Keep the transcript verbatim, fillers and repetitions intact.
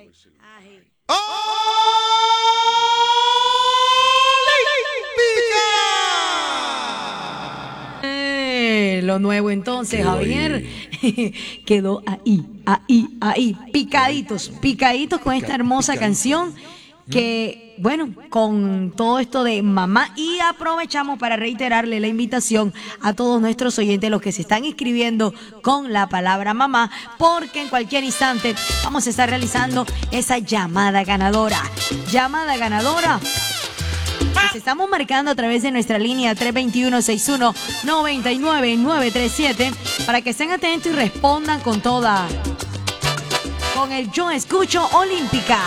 Eh, lo nuevo entonces, Javier, quedó ahí, ahí, ahí, picaditos, picaditos con esta hermosa canción que, bueno, con todo esto de mamá, y aprovechamos para reiterarle la invitación a todos nuestros oyentes, los que se están inscribiendo con la palabra mamá, porque en cualquier instante vamos a estar realizando esa llamada ganadora. Llamada ganadora. Les estamos marcando a través de nuestra línea tres dos uno, seis uno nueve nueve nueve tres siete para que estén atentos y respondan con toda, con el Yo Escucho Olímpica.